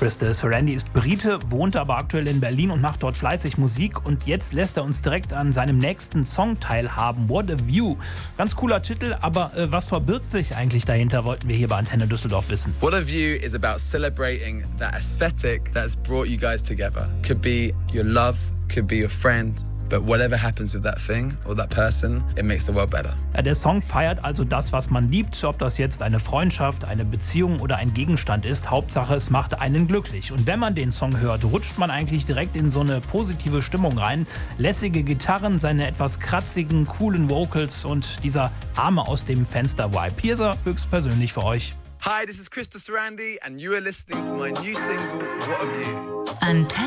Crystal Sarandon ist Brite, wohnt aber aktuell in Berlin und macht dort fleißig Musik. Und jetzt lässt er uns direkt an seinem nächsten Song teilhaben, What a View. Ganz cooler Titel, aber was verbirgt sich eigentlich dahinter, wollten wir hier bei Antenne Düsseldorf wissen. What a View is about celebrating that aesthetic that's brought you guys together. Could be your love, could be your friend. But whatever happens with that thing or that person, it makes the world better. Ja, der Song feiert also das, was man liebt, ob das jetzt eine Freundschaft, eine Beziehung oder ein Gegenstand ist. Hauptsache, es macht einen glücklich. Und wenn man den Song hört, rutscht man eigentlich direkt in so eine positive Stimmung rein. Lässige Gitarren, seine etwas kratzigen, coolen Vocals und dieser Arme aus dem Fenster-Vibe. Hier ist er höchstpersönlich für euch. Hi, this is Crystal Sarandon and you are listening to my new single, What a View.